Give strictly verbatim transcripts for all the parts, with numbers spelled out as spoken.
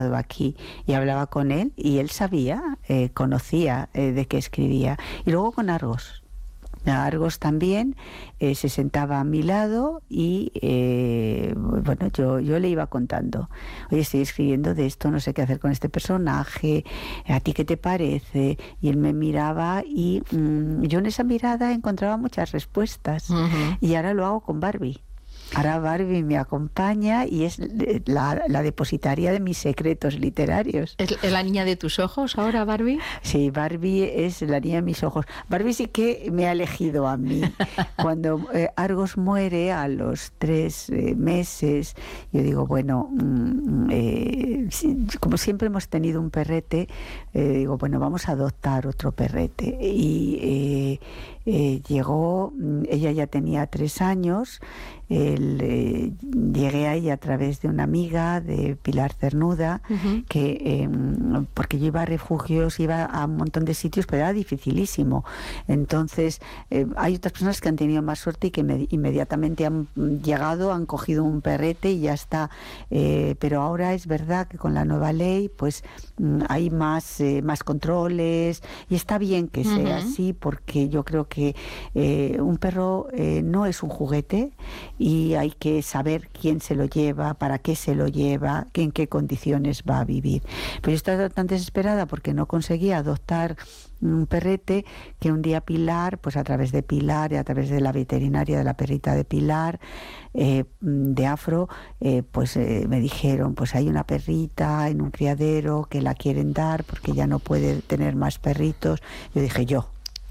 aquí y hablaba con él y él sabía, eh, conocía eh, de qué escribía. Y luego con Argos. Argos también eh, se sentaba a mi lado y eh, bueno, yo, yo le iba contando, oye, estoy escribiendo de esto, no sé qué hacer con este personaje, ¿a ti qué te parece? Y él me miraba y mmm, yo en esa mirada encontraba muchas respuestas. Uh-huh. Y ahora lo hago con Barbie. Ahora Barbie me acompaña y es la, la depositaria de mis secretos literarios. ¿Es la niña de tus ojos ahora, Barbie? Sí, Barbie es la niña de mis ojos. Barbie sí que me ha elegido a mí. Cuando eh, Argos muere a los tres eh, meses, yo digo, bueno, mmm, eh, como siempre hemos tenido un perrete, eh, digo, bueno, vamos a adoptar otro perrete. Y eh, eh, llegó, ella ya tenía tres años, El, eh, llegué ahí a través de una amiga de Pilar Cernuda, uh-huh. que eh, porque yo iba a refugios, iba a un montón de sitios, pero era dificilísimo. Entonces eh, hay otras personas que han tenido más suerte y que me, inmediatamente han llegado, han cogido un perrete y ya está. Eh, pero ahora es verdad que con la nueva ley pues hay más, eh, más controles y está bien que uh-huh. sea así, porque yo creo que eh, un perro eh, no es un juguete y hay que saber quién se lo lleva, para qué se lo lleva, en qué condiciones va a vivir. Pero yo estaba tan desesperada porque no conseguía adoptar un perrete que un día Pilar, pues a través de Pilar y a través de la veterinaria de la perrita de Pilar, eh, de Afro, eh, pues eh, me dijeron, pues hay una perrita en un criadero que la quieren dar porque ya no puede tener más perritos. Yo dije, yo.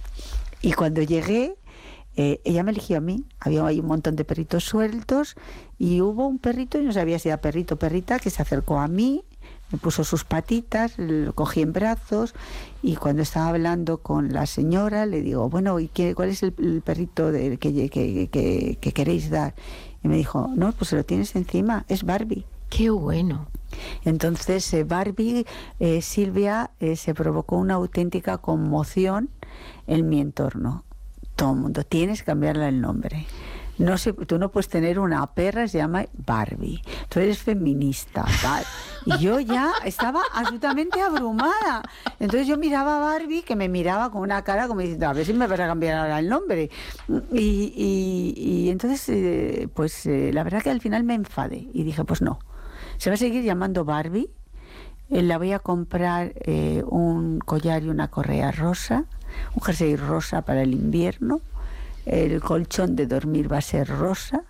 Y cuando llegué, Eh, ella me eligió a mí, había ahí un montón de perritos sueltos y hubo un perrito, y no sabía si era perrito o perrita, que se acercó a mí, me puso sus patitas, lo cogí en brazos y cuando estaba hablando con la señora le digo, bueno, ¿y qué, cuál es el, el perrito de, que, que, que, que queréis dar? Y me dijo, no, pues se lo tienes encima, es Barbie. ¡Qué bueno! Entonces eh, Barbie, eh, Silvia, eh, se provocó una auténtica conmoción en mi entorno. Todo el mundo, tienes que cambiarle el nombre. No sé, tú no puedes tener una perra, se llama Barbie. Tú eres feminista. Bar- y yo ya estaba absolutamente abrumada. Entonces yo miraba a Barbie, que me miraba con una cara como diciendo, a ver si me vas a cambiar ahora el nombre. Y, y, y entonces, eh, pues eh, la verdad que al final me enfadé. Y dije, pues no, se va a seguir llamando Barbie. Eh, la voy a comprar eh, un collar y una correa rosa, un jersey rosa para el invierno, el colchón de dormir va a ser rosa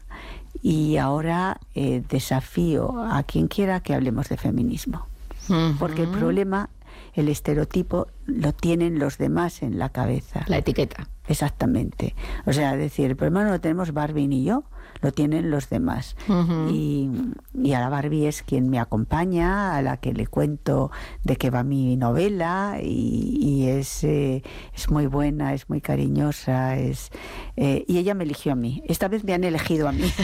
y ahora eh, desafío a quien quiera que hablemos de feminismo. Uh-huh. Porque el problema, el estereotipo, lo tienen los demás en la cabeza. La etiqueta. Exactamente. O sea, decir, el problema no lo tenemos Barbie ni yo, lo tienen los demás. Uh-huh. Y, y a la Barbie es quien me acompaña, a la que le cuento de qué va mi novela y, y es, eh, es muy buena, es muy cariñosa, es eh, y ella me eligió a mí. Esta vez me han elegido a mí.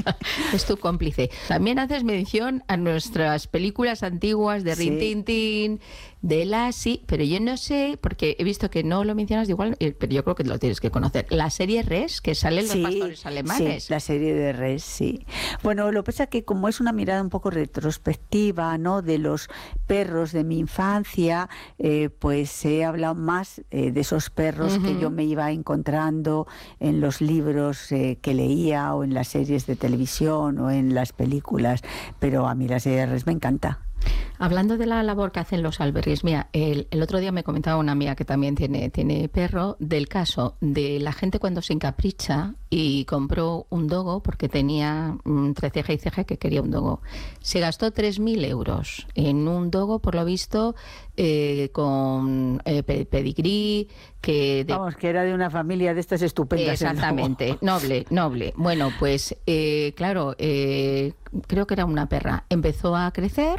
Es tu cómplice. También haces mención a nuestras películas antiguas de Rin Tin Tin, de Lassie, pero yo no sé, porque he visto que no lo mencionas de igual, pero yo creo que lo tienes que conocer. La serie Res, que salen sí, los pastores alemanes. Sí, la serie de Res, sí. Bueno, lo que pasa es que como es una mirada un poco retrospectiva, ¿no?, de los perros de mi infancia, eh, pues he hablado más eh, de esos perros uh-huh. que yo me iba encontrando en los libros eh, que leía o en las series de televisión o en las películas, pero a mí la serie de Res me encanta. Hablando de la labor que hacen los albergues, mira, el, el otro día me comentaba una amiga que también tiene, tiene perro, del caso de la gente cuando se encapricha y compró un dogo porque tenía entre ceja y ceja que quería un dogo. Se gastó tres mil euros en un dogo, por lo visto, eh, con eh, pedigrí, que... De... Vamos, que era de una familia de estas estupendas. Exactamente, noble, noble. Bueno, pues eh, claro, eh, creo que era una perra. Empezó a crecer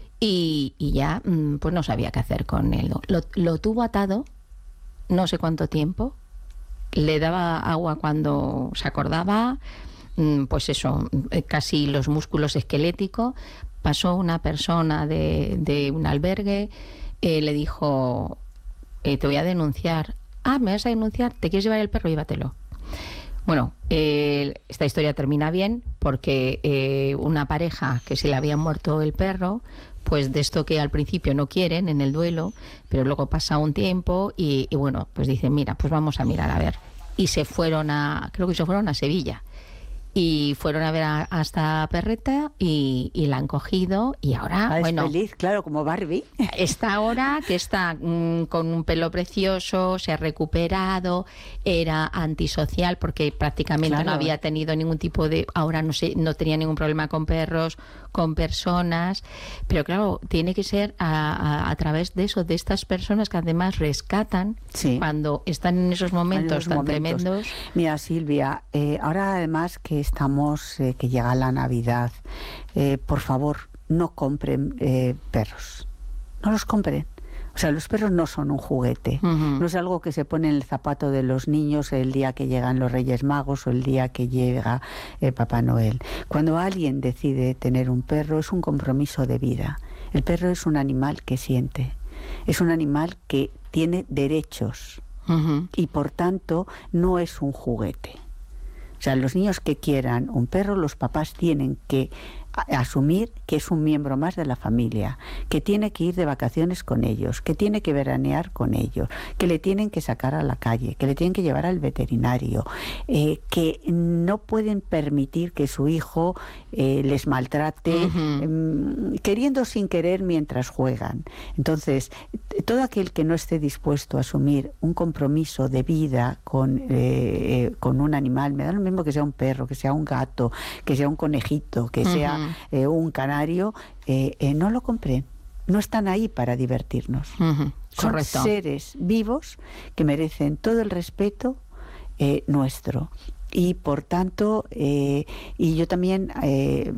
y, y ya pues no sabía qué hacer con él. Lo, lo tuvo atado no sé cuánto tiempo, le daba agua cuando se acordaba, pues eso, casi los músculos esqueléticos. Pasó una persona de, de un albergue, eh, le dijo, eh, te voy a denunciar. Ah, ¿me vas a denunciar? ¿Te quieres llevar el perro? Llévatelo. Bueno, eh, esta historia termina bien porque eh, una pareja que se le había muerto el perro, pues de esto que al principio no quieren en el duelo, pero luego pasa un tiempo y, y bueno, pues dicen, mira, pues vamos a mirar a ver. Y se fueron a, creo que se fueron a Sevilla. Y fueron a ver a, a esta perreta y, y la han cogido y ahora, ah, es bueno, feliz, claro, como Barbie. está ahora que está mmm, con un pelo precioso, se ha recuperado, era antisocial porque prácticamente Claro. no había tenido ningún tipo de, ahora no sé, no tenía ningún problema con perros, con personas, pero claro, tiene que ser a, a, a través de eso, de estas personas que además rescatan Sí. cuando están en esos momentos En esos tan momentos. tremendos. Mira, Silvia, eh, ahora además que estamos, eh, que llega la Navidad, eh, por favor, no compren eh, perros. No los compren. O sea, los perros no son un juguete. Uh-huh. No es algo que se pone en el zapato de los niños el día que llegan los Reyes Magos o el día que llega eh, Papá Noel. Cuando alguien decide tener un perro, es un compromiso de vida. El perro es un animal que siente. Es un animal que tiene derechos. Uh-huh. Y por tanto no es un juguete. O sea, los niños que quieran un perro, los papás tienen que asumir que es un miembro más de la familia, que tiene que ir de vacaciones con ellos, que tiene que veranear con ellos, que le tienen que sacar a la calle, que le tienen que llevar al veterinario, eh, que no pueden permitir que su hijo eh, les maltrate, uh-huh. eh, queriendo sin querer mientras juegan. Entonces, todo aquel que no esté dispuesto a asumir un compromiso de vida con, eh, eh, con un animal, me da lo mismo que sea un perro, que sea un gato, que sea un conejito, que uh-huh. sea Eh, un canario, eh, eh, no lo compren. No están ahí para divertirnos. Uh-huh. Son Correcto. seres vivos que merecen todo el respeto eh, nuestro. Y por tanto, eh, y yo también eh,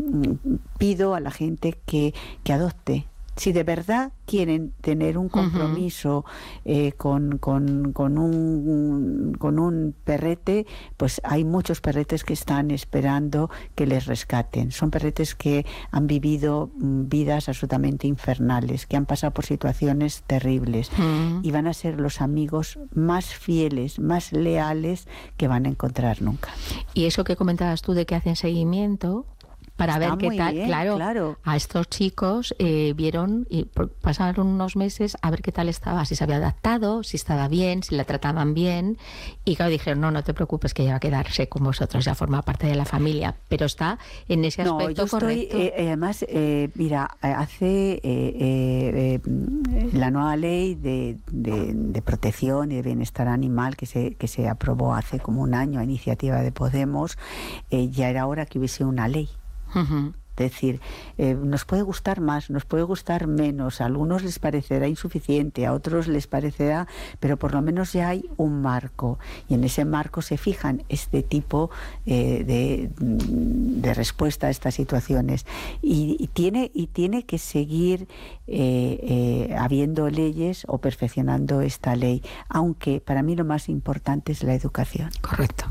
pido a la gente que, que adopte. Si de verdad quieren tener un compromiso uh-huh. eh, con, con, con, un, con un perrete, pues hay muchos perretes que están esperando que les rescaten. Son perretes que han vivido vidas absolutamente infernales, que han pasado por situaciones terribles uh-huh. y van a ser los amigos más fieles, más leales que van a encontrar nunca. Y eso que comentabas tú de que hacen seguimiento para Está ver qué muy tal, bien, claro, claro, a estos chicos eh, vieron y pasaron unos meses a ver qué tal estaba, si se había adaptado, si estaba bien, si la trataban bien, y claro, dijeron, no, no te preocupes que ya va a quedarse con vosotros, ya forma parte de la familia, pero está en ese aspecto no, yo estoy, correcto. Eh, además, eh, mira, hace eh, eh, eh, la nueva ley de, de, de protección y de bienestar animal que se, que se aprobó hace como un año a iniciativa de Podemos, eh, ya era hora que hubiese una ley. Uh-huh. Es decir, eh, nos puede gustar más, nos puede gustar menos, a algunos les parecerá insuficiente, a otros les parecerá, pero por lo menos ya hay un marco y en ese marco se fijan este tipo eh, de, de respuesta a estas situaciones y, y, tiene, y tiene que seguir eh, eh, habiendo leyes o perfeccionando esta ley, aunque para mí lo más importante es la educación. Correcto.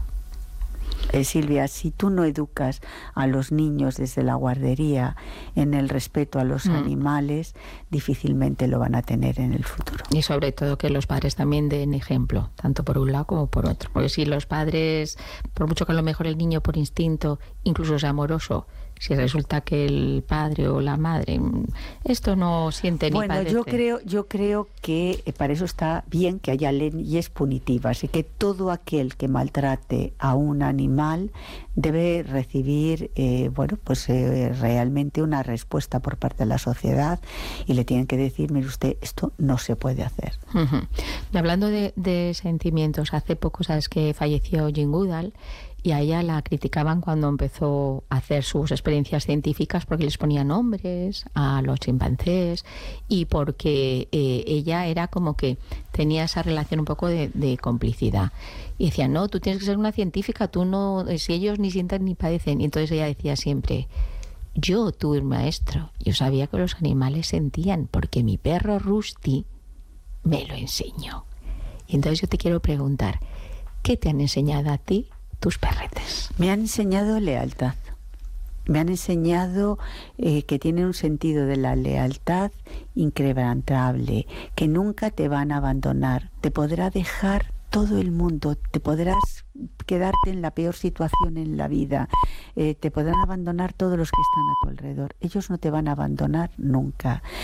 Eh, Silvia, si tú no educas a los niños desde la guardería en el respeto a los mm. animales, difícilmente lo van a tener en el futuro. Y sobre todo que los padres también den ejemplo, tanto por un lado como por otro. Porque si los padres, por mucho que a lo mejor el niño por instinto, incluso sea amoroso, si resulta que el padre o la madre esto no siente ni bueno, padece. yo creo, yo creo que para eso está bien que haya leyes punitivas y que todo aquel que maltrate a un animal debe recibir, eh, bueno, pues eh, realmente una respuesta por parte de la sociedad y le tienen que decir, mire usted, esto no se puede hacer. Uh-huh. Y hablando de, de sentimientos, hace poco sabes que falleció Jane Goodall. Y a ella la criticaban cuando empezó a hacer sus experiencias científicas porque les ponía nombres a los chimpancés y porque eh, ella era como que tenía esa relación un poco de, de complicidad. Y decía, no, tú tienes que ser una científica, tú no, si ellos ni sienten ni padecen. Y entonces ella decía siempre, yo tuve un maestro, yo sabía que los animales sentían porque mi perro Rusty me lo enseñó. Y entonces yo te quiero preguntar, ¿qué te han enseñado a ti tus perretes? Me han enseñado lealtad. Me han enseñado eh, que tienen un sentido de la lealtad inquebrantable, que nunca te van a abandonar. Te podrá dejar todo el mundo, te podrás quedarte en la peor situación en la vida, eh, te podrán abandonar todos los que están a tu alrededor, ellos no te van a abandonar nunca.